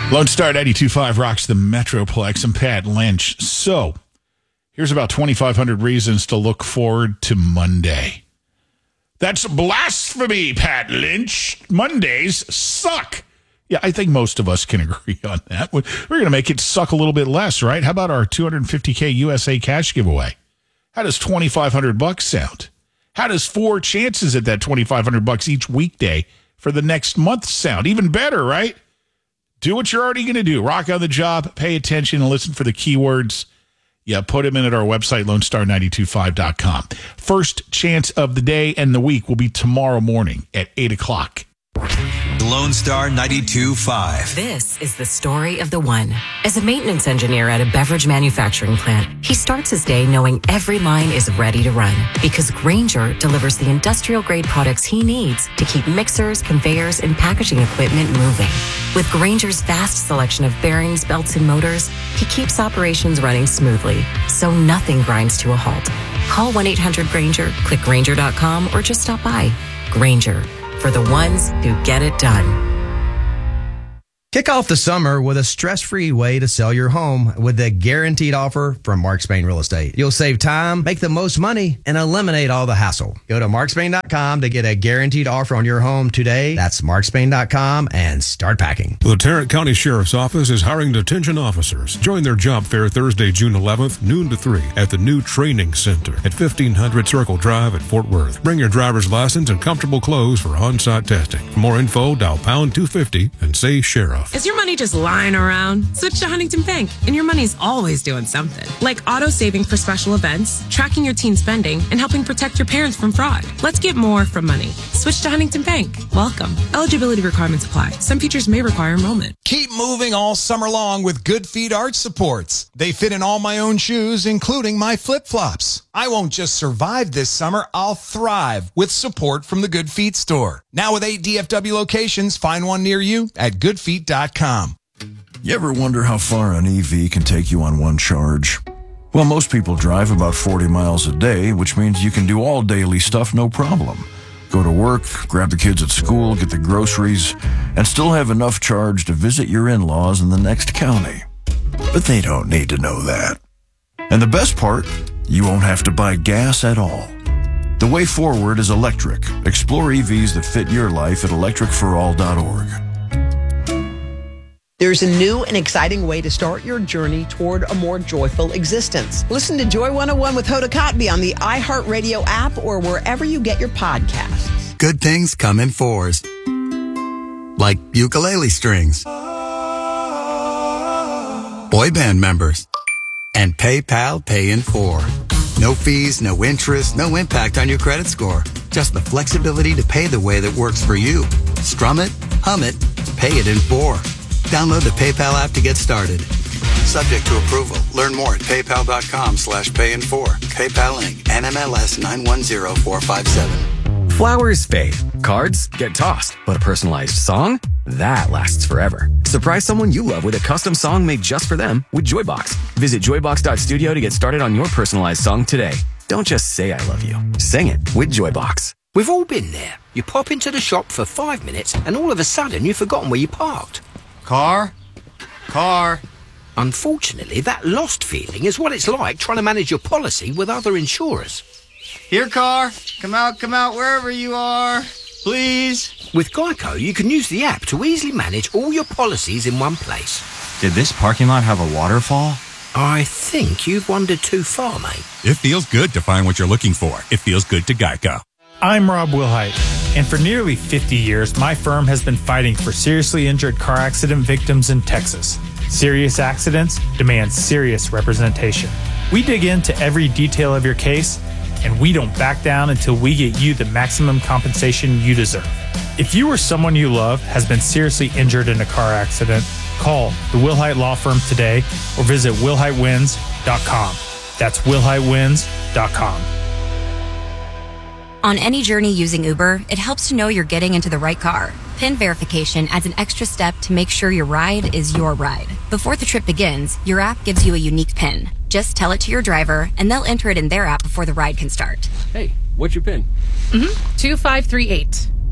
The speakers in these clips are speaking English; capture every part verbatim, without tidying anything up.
Lone Star ninety-two point five rocks the Metroplex. I'm Pat Lynch. So, here's about twenty-five hundred reasons to look forward to Monday. That's blasphemy, Pat Lynch. Mondays suck. Yeah, I think most of us can agree on that. We're going to make it suck a little bit less, right? How about our two hundred fifty K U S A cash giveaway? How does twenty-five hundred bucks sound? How does four chances at that twenty-five hundred bucks each weekday for the next month sound? Even better, right? Do what you're already going to do. Rock on the job, pay attention, and listen for the keywords. Yeah, put them in at our website, lone star nine two five dot com. First chance of the day and the week will be tomorrow morning at eight o'clock. Lone Star ninety-two point five. This is the story of the one. As a maintenance engineer at a beverage manufacturing plant, he starts his day knowing every line is ready to run because Grainger delivers the industrial-grade products he needs to keep mixers, conveyors, and packaging equipment moving. With Grainger's vast selection of bearings, belts, and motors, he keeps operations running smoothly, so nothing grinds to a halt. Call one eight hundred Grainger, click Grainger dot com, or just stop by. Grainger, for the ones who get it done. Kick off the summer with a stress-free way to sell your home with a guaranteed offer from Mark Spain Real Estate. You'll save time, make the most money, and eliminate all the hassle. Go to mark spain dot com to get a guaranteed offer on your home today. That's mark spain dot com and start packing. The Tarrant County Sheriff's Office is hiring detention officers. Join their job fair Thursday, June eleventh, noon to three at the new Training Center at fifteen hundred Circle Drive at Fort Worth. Bring your driver's license and comfortable clothes for on-site testing. For more info, dial pound two fifty and say sheriff. Is your money just lying around? Switch to Huntington Bank, and your money's always doing something. Like auto-saving for special events, tracking your teen spending, and helping protect your parents from fraud. Let's get more from money. Switch to Huntington Bank. Welcome. Eligibility requirements apply. Some features may require enrollment. Keep moving all summer long with Good Feet arch supports. They fit in all my own shoes, including my flip-flops. I won't just survive this summer, I'll thrive with support from the Good Feet store. Now with eight D F W locations, find one near you at good feet dot com. You ever wonder how far an E V can take you on one charge? Well, most people drive about forty miles a day, which means you can do all daily stuff no problem. Go to work, grab the kids at school, get the groceries, and still have enough charge to visit your in-laws in the next county. But they don't need to know that. And the best part, you won't have to buy gas at all. The way forward is electric. Explore E Vs that fit your life at electric for all dot org. There's a new and exciting way to start your journey toward a more joyful existence. Listen to Joy one oh one with Hoda Kotb on the iHeartRadio app or wherever you get your podcasts. Good things come in fours. Like ukulele strings. Boy band members. And PayPal Pay in four. No fees, no interest, no impact on your credit score. Just the flexibility to pay the way that works for you. Strum it, hum it, pay it in four. Download the PayPal app to get started. Subject to approval. Learn more at paypal dot com slash pay in four. PayPal Incorporated. N M L S nine one zero four five seven. Flowers fade. Cards get tossed. But a personalized song? That lasts forever. Surprise someone you love with a custom song made just for them with Joybox. Visit joybox dot studio to get started on your personalized song today. Don't just say I love you. Sing it with Joybox. We've all been there. You pop into the shop for five minutes and all of a sudden you've forgotten where you parked. Car? Car? Unfortunately, that lost feeling is what it's like trying to manage your policy with other insurers. Here, car. Come out, come out, wherever you are. Please. With Geico, you can use the app to easily manage all your policies in one place. Did this parking lot have a waterfall? I think you've wandered too far, mate. It feels good to find what you're looking for. It feels good to Geico. I'm Rob Wilhite, and for nearly fifty years, my firm has been fighting for seriously injured car accident victims in Texas. Serious accidents demand serious representation. We dig into every detail of your case, and we don't back down until we get you the maximum compensation you deserve. If you or someone you love has been seriously injured in a car accident, call the Wilhite Law Firm today or visit wilhite wins dot com. That's wilhite wins dot com. On any journey using Uber, it helps to know you're getting into the right car. PIN verification adds an extra step to make sure your ride is your ride. Before the trip begins, your app gives you a unique PIN. Just tell it to your driver, and they'll enter it in their app before the ride can start. Hey, what's your PIN? Mm-hmm. two five three eight.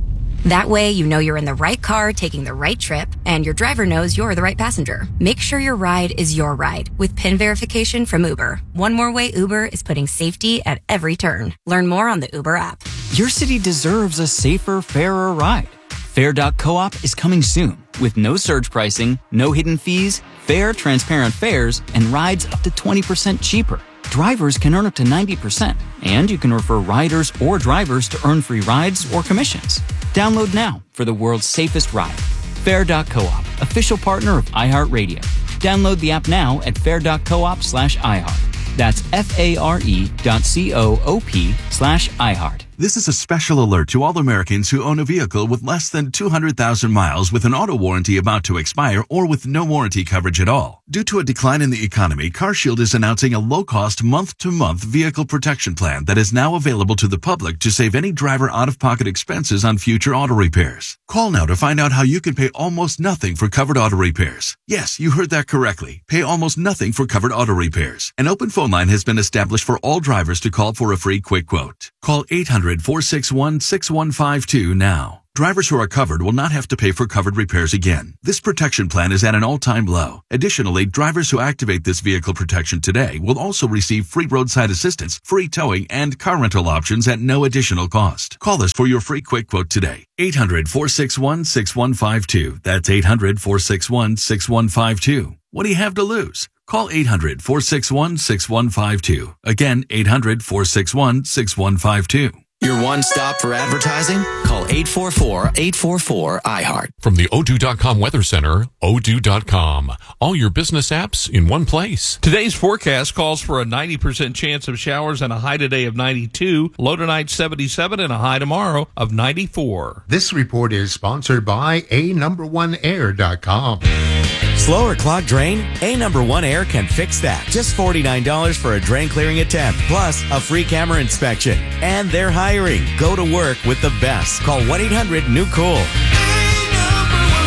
That way, you know you're in the right car taking the right trip, and your driver knows you're the right passenger. Make sure your ride is your ride with PIN verification from Uber. One more way Uber is putting safety at every turn. Learn more on the Uber app. Your city deserves a safer, fairer ride. Fair dot coop is coming soon with no surge pricing, no hidden fees, fair, transparent fares, and rides up to twenty percent cheaper. Drivers can earn up to ninety percent, and you can refer riders or drivers to earn free rides or commissions. Download now for the world's safest ride. Fair dot coop, official partner of iHeartRadio. Download the app now at fair dot coop slash iHeart. That's F-A-R-E dot C-O-O-P slash iHeart. This is a special alert to all Americans who own a vehicle with less than two hundred thousand miles with an auto warranty about to expire or with no warranty coverage at all. Due to a decline in the economy, CarShield is announcing a low-cost month-to-month vehicle protection plan that is now available to the public to save any driver out-of-pocket expenses on future auto repairs. Call now to find out how you can pay almost nothing for covered auto repairs. Yes, you heard that correctly. Pay almost nothing for covered auto repairs. An open phone line has been established for all drivers to call for a free quick quote. Call eight hundred, four six one, six one five two now. Drivers who are covered will not have to pay for covered repairs again. This protection plan is at an all-time low. Additionally, drivers who activate this vehicle protection today will also receive free roadside assistance, free towing, and car rental options at no additional cost. Call us for your free quick quote today. eight hundred, four six one, six one five two. That's eight hundred, four six one, six one five two. What do you have to lose? Call eight hundred, four six one, six one five two. Again, eight hundred, four six one, six one five two. Your one stop for advertising? Call eight four four, eight four four, iHeart. From the O two dot com Weather Center, O two dot com. All your business apps in one place. Today's forecast calls for a ninety percent chance of showers and a high today of ninety-two, low tonight seventy-seven, and a high tomorrow of ninety-four. This report is sponsored by A number one air dot com. Slow or clogged drain? A number one Air can fix that. Just forty-nine dollars for a drain clearing attempt, plus a free camera inspection. And they're hiring. Go to work with the best. Call one eight hundred new cool.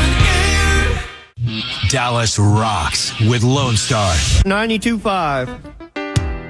Dallas rocks with Lone Star. ninety-two point five.